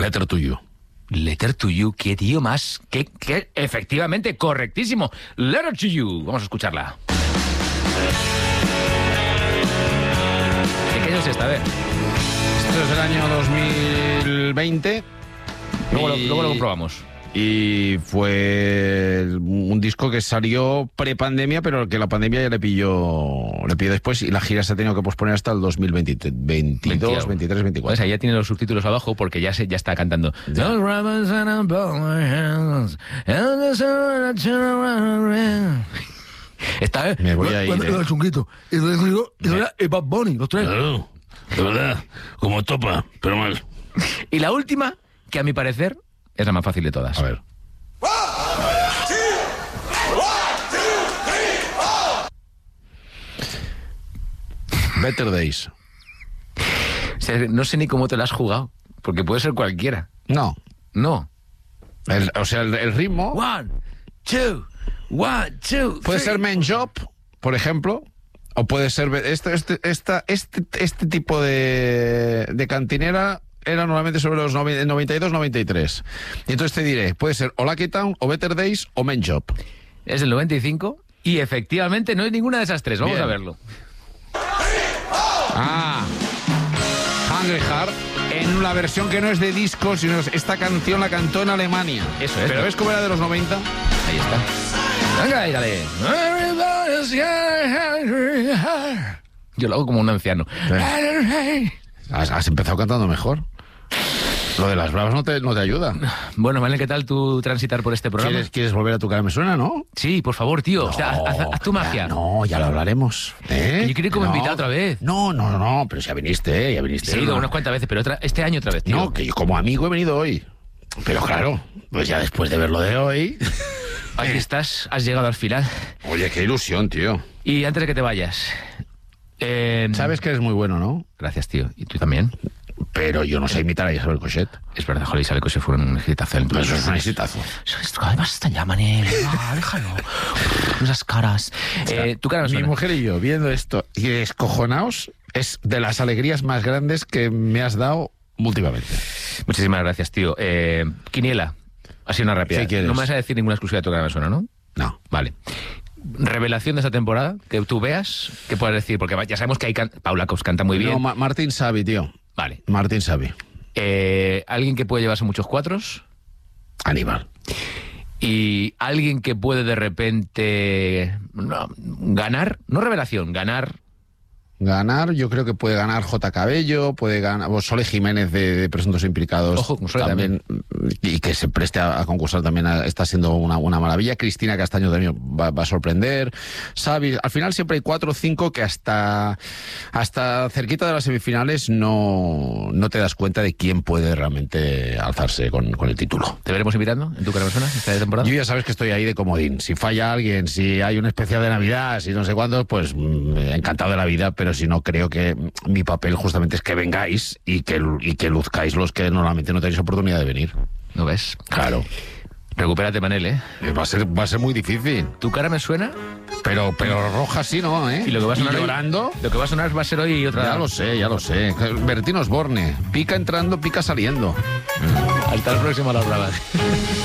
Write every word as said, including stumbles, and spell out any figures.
Letter to You. Letter to You, qué tío más. Qué, qué, efectivamente, correctísimo. Letter to You. Vamos a escucharla. ¿De qué año es esta? A ver. Esto es el año dos mil veinte. Luego, y... lo, luego lo comprobamos. Y fue un disco que salió pre-pandemia, pero que la pandemia ya le pilló, le pilló después, y la gira se ha tenido que posponer hasta el dos mil veinte, veintidós, veintitrés, veinticuatro. Pues ahí ya tiene los subtítulos abajo porque ya se ya está cantando. Ya. Está, ¿eh? Me voy a ir, Cuando eh. el chunguito. Y luego y Bad Bunny, los tres. Claro, de verdad, como topa, pero mal. Y la última, que a mi parecer es la más fácil de todas. A ver. Better Days. O sea, no sé ni cómo te la has jugado, porque puede ser cualquiera. No. No. El- o sea, el, el ritmo One, two, one, two, puede three. ser Men Job, por ejemplo, o puede ser este este esta, este, este tipo de, de cantinera. Era normalmente sobre los noventa y dos noventa y tres. Y entonces te diré, puede ser o Lucky Town, o Better Days, o Men Job. Es del noventa y cinco y efectivamente no es ninguna de esas tres. Vamos Bien. a verlo. Ah, Hungry Heart, en una versión que no es de disco, sino es- esta canción la cantó en Alemania. Eso es. Pero ¿ves cómo era de los noventa? Ahí está. Venga, dale. Everybody's got a hungry heart. Yo lo hago como un anciano. Has, has empezado cantando mejor. Lo de las bravas no te, no te ayuda. Bueno, vale, ¿qué tal tú transitar por este programa? ¿Quieres, ¿Quieres volver a tu cara me suena, no? Sí, por favor, tío. O sea, haz, haz- haz tu magia. Ya, no, ya lo hablaremos. ¿Eh? Que yo quiero ir como No. invitado otra vez. No, no, no, pero ya viniste, ¿eh? Ya viniste. Sí, he ido no. unas cuantas veces, pero otra, este año otra vez, tío. No, que yo como amigo he venido hoy. Pero claro, pues ya después de ver lo de hoy... Aquí estás, has llegado al final. Oye, qué ilusión, tío. Y antes de que te vayas... eh, Sabes que eres muy bueno, ¿no? Gracias, tío. ¿Y tú también? Pero yo no sé imitar a Isabel Cochet. Es verdad, joder, Isabel Cochet fue un exitazo en tu Eso es un exitazo. Además está ya, Manel. Ah, déjalo. Esas caras. Eh, ¿Tu cara me Mi suena? mujer y yo viendo esto y escojonaos es de las alegrías más grandes que me has dado últimamente. Muchísimas gracias, tío. Eh, Quiniela, así una rápida. ¿Qué quieres? No me vas a decir ninguna exclusiva de tu cara me suena, ¿no? No. Vale. Revelación de esta temporada, que tú veas, ¿qué puedes decir? Porque ya sabemos que hay can... Paula Cox canta muy bien. No, Ma- Martín Savi, tío. Vale. Martín Savi. Eh, alguien que puede llevarse muchos cuatros Aníbal. y alguien que puede de repente no, ganar, no revelación, ganar. Ganar, yo creo que puede ganar J. Cabello, puede ganar o Sole Jiménez de, de Presuntos Implicados. Ojo, con Sole también, y que se preste a, a concursar también a- está siendo una, una maravilla. Cristina Castaño también va, va a sorprender. Xavi, al final siempre hay cuatro o cinco que hasta, hasta cerquita de las semifinales no, no te das cuenta de quién puede realmente alzarse con, con el título. ¿Te veremos invitando en tu cara me suena esta temporada? Yo ya sabes que estoy ahí de comodín. Si falla alguien, si hay un especial de Navidad, si no sé cuándo, pues mm, encantado de la vida, pero si no, creo que mi papel justamente es que vengáis y que, y que luzcáis los que normalmente no tenéis oportunidad de venir. ¿No ves? Claro. Recupérate, Manel, ¿eh? Va a ser, va a ser muy difícil. Tu cara me suena Pero, pero roja sí, ¿no? ¿Eh? y lo que va a sonar hoy- llorando. lo que va a sonar va a ser hoy otra. Ya lo sé, ya lo sé. Bertín Osborne. Pica entrando, pica saliendo. Hasta el próximo a las bravas.